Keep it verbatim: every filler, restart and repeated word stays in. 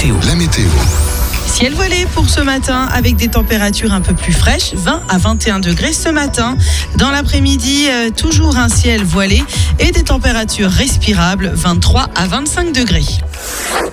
météo. La météo. Ciel voilé pour ce matin avec des températures un peu plus fraîches, vingt à vingt et un degrés ce matin. Dans l'après-midi, euh, toujours un ciel voilé et des températures respirables, vingt-trois à vingt-cinq degrés.